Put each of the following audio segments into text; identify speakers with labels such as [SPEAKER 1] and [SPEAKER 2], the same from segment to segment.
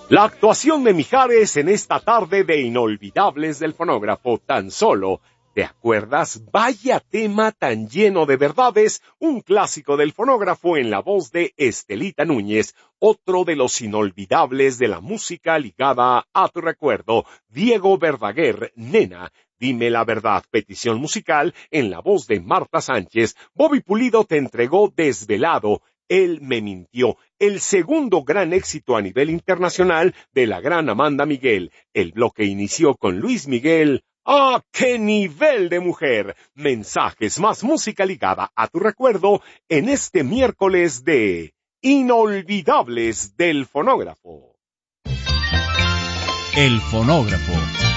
[SPEAKER 1] La actuación de Mijares en esta tarde de Inolvidables del Fonógrafo, tan solo, ¿te acuerdas? Vaya tema tan lleno de verdades, un clásico del fonógrafo en la voz de Estelita Núñez, otro de los inolvidables de la música ligada a tu recuerdo, Diego Verdaguer, Nena, Dime la Verdad, petición musical en la voz de Marta Sánchez. Bobby Pulido te entregó Desvelado, Él me mintió, el segundo gran éxito a nivel internacional de la gran Amanda Miguel. El bloque inició con Luis Miguel. ¡Ah, qué nivel de mujer! Mensajes más música ligada a tu recuerdo en este miércoles de Inolvidables del Fonógrafo.
[SPEAKER 2] El Fonógrafo.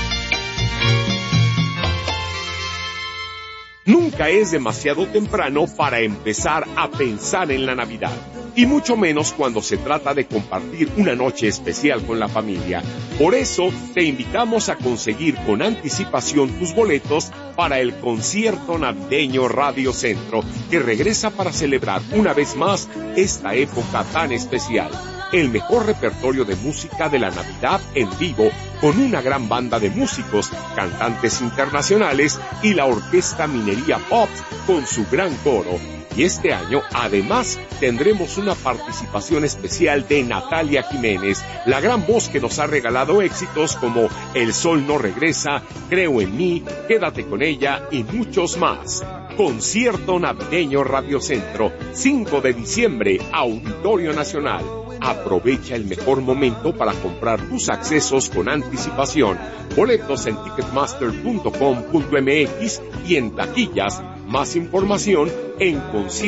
[SPEAKER 1] Nunca es demasiado temprano para empezar a pensar en la Navidad, y mucho menos cuando se trata de compartir una noche especial con la familia. Por eso, te invitamos a conseguir con anticipación tus boletos para el concierto navideño Radio Centro, que regresa para celebrar una vez más esta época tan especial. El mejor repertorio de música de la Navidad en vivo, con una gran banda de músicos, cantantes internacionales y la Orquesta Minería Pop con su gran coro. Y este año, además, tendremos una participación especial de Natalia Jiménez, la gran voz que nos ha regalado éxitos como El Sol no regresa, Creo en mí, Quédate con ella y muchos más. Concierto navideño Radio Centro, 5 de diciembre, Auditorio Nacional. Aprovecha el mejor momento para comprar tus accesos con anticipación. Boletos en ticketmaster.com.mx y en taquillas. Más información en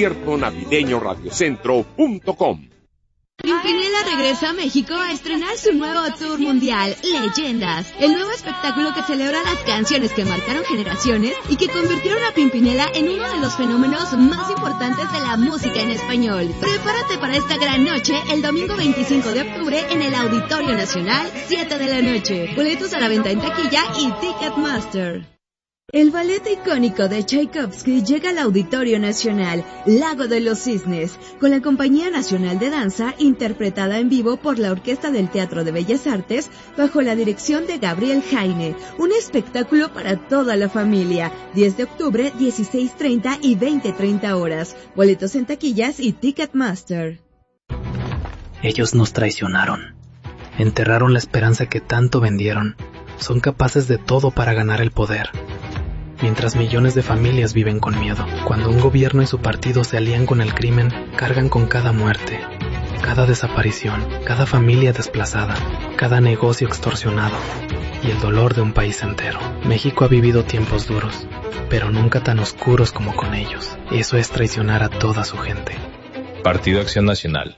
[SPEAKER 1] conciertonavideñoradiocentro.com.
[SPEAKER 3] Pimpinela regresa a México a estrenar su nuevo tour mundial, Leyendas, el nuevo espectáculo que celebra las canciones que marcaron generaciones y que convirtieron a Pimpinela en uno de los fenómenos más importantes de la música en español. Prepárate para esta gran noche el domingo 25 de octubre en el Auditorio Nacional, 7 de la noche. Boletos a la venta en taquilla y Ticketmaster. El ballet icónico de Tchaikovsky llega al Auditorio Nacional, Lago de los Cisnes, con la Compañía Nacional de Danza, interpretada en vivo por la Orquesta del Teatro de Bellas Artes, bajo la dirección de Gabriel Jaime. Un espectáculo para toda la familia. 10 de octubre, 16:30 y 20:30 horas. Boletos en taquillas y Ticketmaster.
[SPEAKER 4] Ellos nos traicionaron. Enterraron la esperanza que tanto vendieron. Son capaces de todo para ganar el poder. Mientras millones de familias viven con miedo. Cuando un gobierno y su partido se alían con el crimen, cargan con cada muerte, cada desaparición, cada familia desplazada, cada negocio extorsionado y el dolor de un país entero. México ha vivido tiempos duros, pero nunca tan oscuros como con ellos. Eso es traicionar a toda su gente.
[SPEAKER 5] Partido Acción Nacional.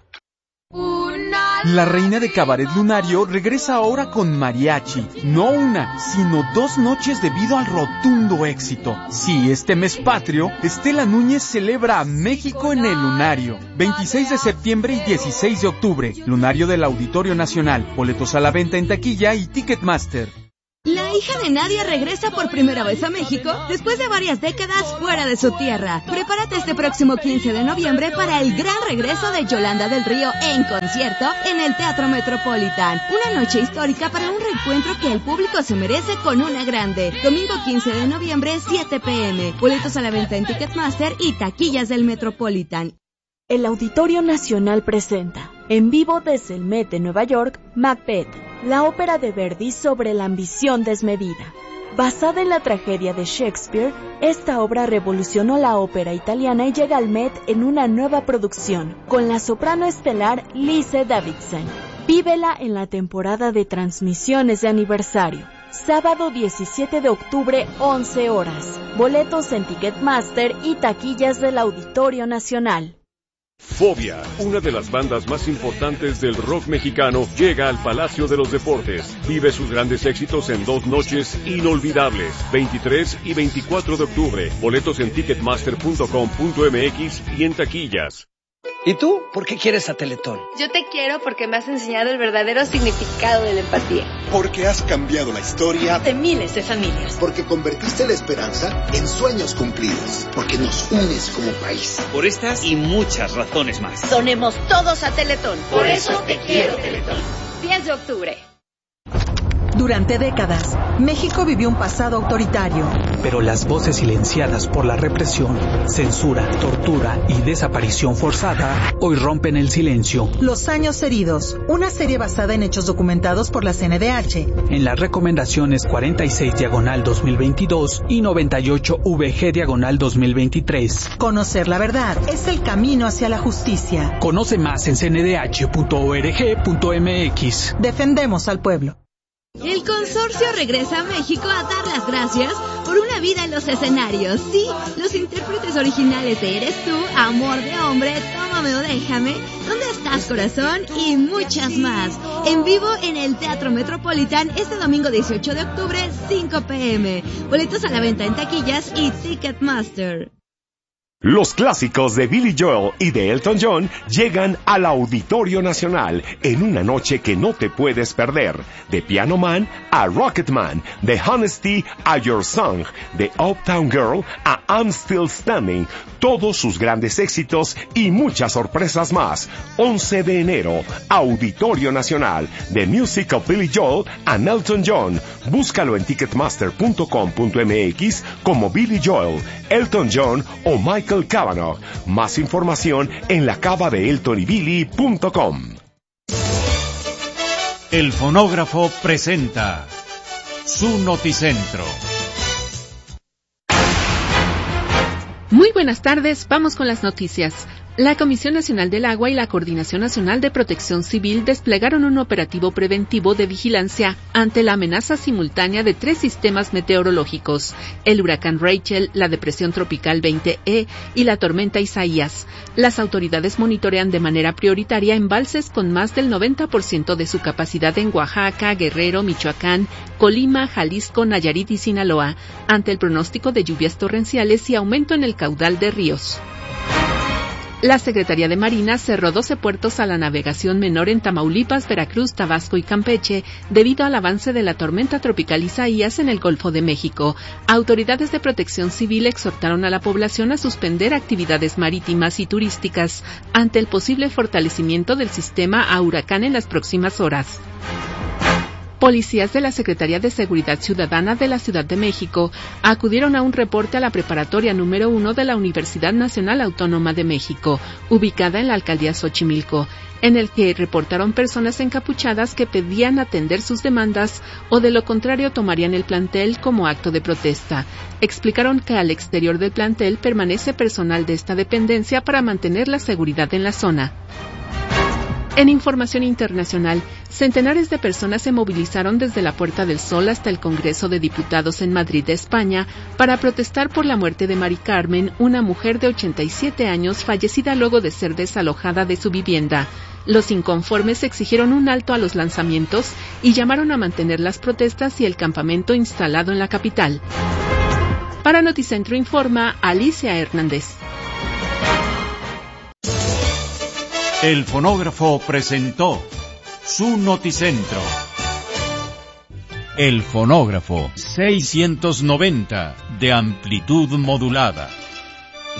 [SPEAKER 6] La reina de Cabaret Lunario regresa ahora con mariachi. No una, sino 2 noches debido al rotundo éxito. Sí, este mes patrio, Estela Núñez celebra a México en el Lunario. 26 de septiembre y 16 de octubre. Lunario del Auditorio Nacional. Boletos a la venta en taquilla y Ticketmaster.
[SPEAKER 3] La hija de Nadia regresa por primera vez a México después de varias décadas fuera de su tierra. Prepárate este próximo 15 de noviembre para el gran regreso de Yolanda del Río en concierto en el Teatro Metropolitan. Una noche histórica para un reencuentro que el público se merece con una grande. Domingo 15 de noviembre, 7 p.m. Boletos a la venta en Ticketmaster y taquillas del Metropolitan.
[SPEAKER 7] El Auditorio Nacional presenta, en vivo desde el Met de Nueva York, Macbeth, la ópera de Verdi sobre la ambición desmedida. Basada en la tragedia de Shakespeare, esta obra revolucionó la ópera italiana y llega al Met en una nueva producción, con la soprano estelar Lise Davidson. Vívela en la temporada de transmisiones de aniversario. Sábado 17 de octubre, 11 horas. Boletos en Ticketmaster y taquillas del Auditorio Nacional.
[SPEAKER 1] Fobia, una de las bandas más importantes del rock mexicano, llega al Palacio de los Deportes. Vive sus grandes éxitos en 2 noches inolvidables, 23 y 24 de octubre. Boletos en ticketmaster.com.mx y en taquillas.
[SPEAKER 8] ¿Y tú? ¿Por qué quieres a Teletón?
[SPEAKER 9] Yo te quiero porque me has enseñado el verdadero significado de la empatía.
[SPEAKER 10] Porque has cambiado la historia
[SPEAKER 9] de miles de familias.
[SPEAKER 10] Porque convertiste la esperanza en sueños cumplidos. Porque nos unes como país.
[SPEAKER 11] Por estas y muchas razones más.
[SPEAKER 9] Donemos todos a Teletón.
[SPEAKER 12] Por eso te quiero, Teletón.
[SPEAKER 9] 10 de octubre.
[SPEAKER 2] Durante décadas, México vivió un pasado autoritario.
[SPEAKER 11] Pero las voces silenciadas por la represión, censura, tortura y desaparición forzada hoy rompen el silencio.
[SPEAKER 2] Los años heridos, una serie basada en hechos documentados por la CNDH.
[SPEAKER 11] En las recomendaciones 46/2022 y 98VG/2023.
[SPEAKER 2] Conocer la verdad es el camino hacia la justicia.
[SPEAKER 11] Conoce más en cndh.org.mx.
[SPEAKER 2] Defendemos al pueblo.
[SPEAKER 3] El consorcio regresa a México a dar las gracias por una vida en los escenarios. Sí, los intérpretes originales de Eres tú, Amor de hombre, Tómame o déjame, ¿Dónde estás corazón? Y muchas más. En vivo en el Teatro Metropolitan este domingo 18 de octubre, 5 p.m. Boletos a la venta en taquillas y Ticketmaster.
[SPEAKER 1] Los clásicos de Billy Joel y de Elton John llegan al Auditorio Nacional en una noche que no te puedes perder. De Piano Man a Rocketman, de Honesty a Your Song, de Uptown Girl a I'm Still Standing, todos sus grandes éxitos y muchas sorpresas más. 11 de enero, Auditorio Nacional, The Music of Billy Joel and Elton John. Búscalo en ticketmaster.com.mx como Billy Joel, Elton John o Michael Cavanaugh. Más información en lacavadeeltonybilly.com.
[SPEAKER 12] El fonógrafo presenta su Noticentro.
[SPEAKER 13] Muy buenas tardes, vamos con las noticias. La Comisión Nacional del Agua y la Coordinación Nacional de Protección Civil desplegaron un operativo preventivo de vigilancia ante la amenaza simultánea de 3 sistemas meteorológicos, el huracán Rachel, la depresión tropical 20E y la tormenta Isaías. Las autoridades monitorean de manera prioritaria embalses con más del 90% de su capacidad en Oaxaca, Guerrero, Michoacán, Colima, Jalisco, Nayarit y Sinaloa, ante el pronóstico de lluvias torrenciales y aumento en el caudal de ríos. La Secretaría de Marina cerró 12 puertos a la navegación menor en Tamaulipas, Veracruz, Tabasco y Campeche debido al avance de la tormenta tropical Isaías en el Golfo de México. Autoridades de Protección Civil exhortaron a la población a suspender actividades marítimas y turísticas ante el posible fortalecimiento del sistema a huracán en las próximas horas. Policías de la Secretaría de Seguridad Ciudadana de la Ciudad de México acudieron a un reporte a la preparatoria número 1 de la Universidad Nacional Autónoma de México, ubicada en la alcaldía Xochimilco, en el que reportaron personas encapuchadas que pedían atender sus demandas o de lo contrario tomarían el plantel como acto de protesta. Explicaron que al exterior del plantel permanece personal de esta dependencia para mantener la seguridad en la zona. En información internacional, centenares de personas se movilizaron desde la Puerta del Sol hasta el Congreso de Diputados en Madrid, España, para protestar por la muerte de Mari Carmen, una mujer de 87 años fallecida luego de ser desalojada de su vivienda. Los inconformes exigieron un alto a los lanzamientos y llamaron a mantener las protestas y el campamento instalado en la capital. Para Noticentro informa Alicia Hernández.
[SPEAKER 12] El fonógrafo presentó su Noticentro. El fonógrafo 690 de amplitud modulada.